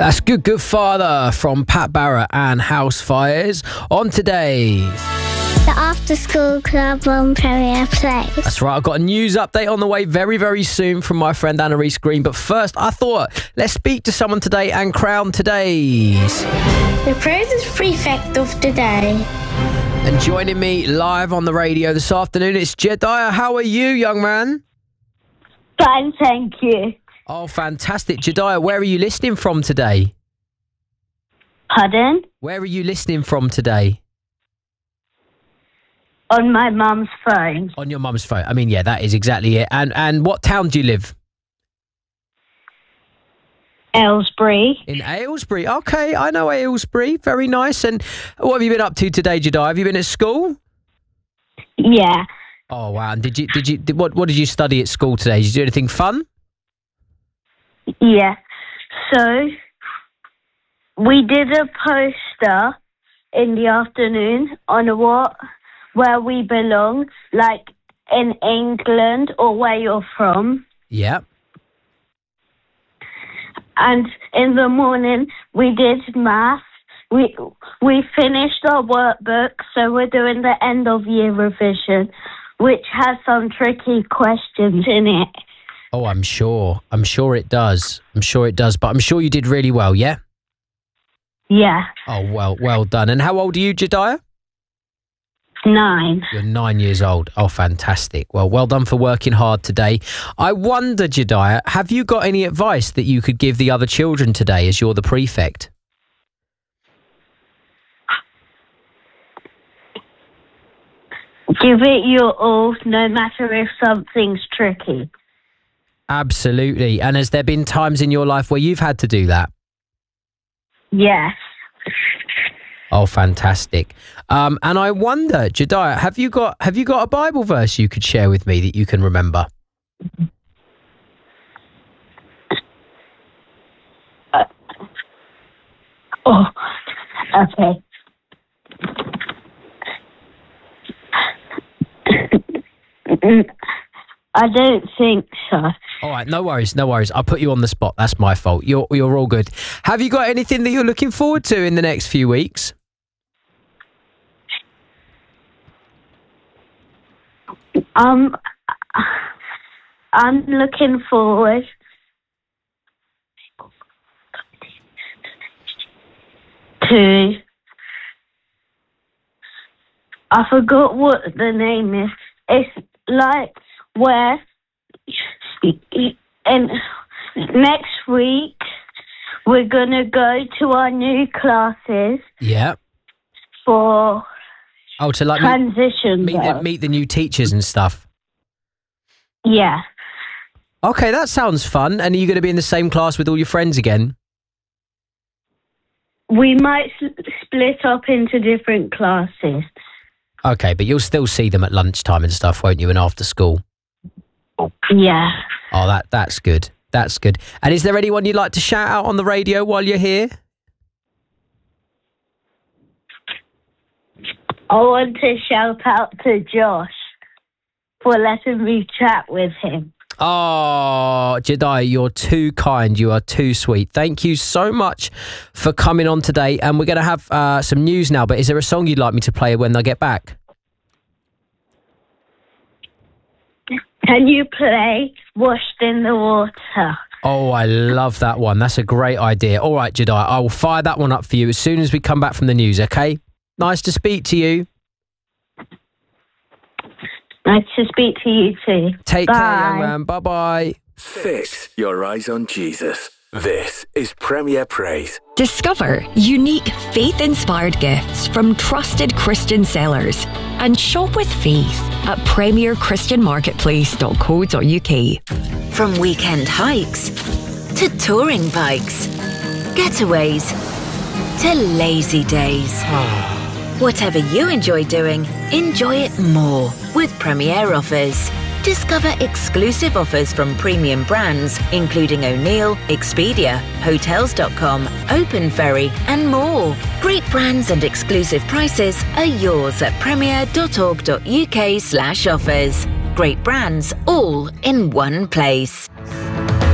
That's Good Good Father from Pat Barrett and House Fires on today's The After School Club on Premier Place. That's right, I've got a news update on the way very, very soon from my friend Annalise Green. But first, I thought, let's speak to someone today and crown today's The Praises Prefect of today. And joining me live on the radio this afternoon, it's Jedediah. How are you, young man? Fine, thank you. Oh, fantastic. Jedediah, where are you listening from today? Pardon? Where are you listening from today? On my mum's phone. On your mum's phone. I mean, yeah, that is exactly it. And what town do you live? Aylesbury. In Aylesbury. Okay, I know Aylesbury. Very nice. And what have you been up to today, Jedediah? Have you been at school? Yeah. Oh, wow. And what did you study at school today? Did you do anything fun? Yeah. So, we did a poster in the afternoon on where we belong, like in England or where you're from. Yeah. And in the morning, we did math. We finished our workbook, so we're doing the end of year revision, which has some tricky questions in it. Oh, I'm sure. I'm sure it does. But I'm sure you did really well, yeah? Yeah. Oh, well done. And how old are you, Jedediah? 9. You're 9 years old. Oh, fantastic. Well done for working hard today. I wonder, Jedediah, have you got any advice that you could give the other children today as you're the prefect? Give it your all, no matter if something's tricky. Absolutely. And has there been times in your life where you've had to do that? Yes. Oh, fantastic. And I wonder, Jedediah, have you got a Bible verse you could share with me that you can remember? Okay. I don't think so. All right, no worries. I'll put you on the spot. That's my fault. You're all good. Have you got anything that you're looking forward to in the next few weeks? I'm looking forward to... I forgot what the name is. It's like where... And next week we're gonna go to our new classes. Yeah. For to like transition. Meet the new teachers and stuff. Yeah. Okay, that sounds fun. And are you going to be in the same class with all your friends again? We might split up into different classes. Okay, but you'll still see them at lunchtime and stuff, won't you? And after school. Yeah. Oh, that's good. That's good. And is there anyone you'd like to shout out on the radio while you're here? I want to shout out to Josh for letting me chat with him. Oh, Jedediah, you're too kind. You are too sweet. Thank you so much for coming on today. And we're going to have some news now, but is there a song you'd like me to play when I get back? Can you play Washed in the Water? Oh, I love that one. That's a great idea. All right, Jedediah, I will fire that one up for you as soon as we come back from the news, okay? Nice to speak to you. Nice to speak to you too. Take care, young man. Bye-bye. Fix your eyes on Jesus. This is Premier Praise. Discover unique faith-inspired gifts from trusted Christian sellers and shop with faith at premierchristianmarketplace.co.uk. From weekend hikes to touring bikes, getaways to lazy days. Whatever you enjoy doing, enjoy it more with Premier Offers. Discover exclusive offers from premium brands, including O'Neill, Expedia, Hotels.com, Open Ferry, and more. Great brands and exclusive prices are yours at premier.org.uk/offers. Great brands all in one place.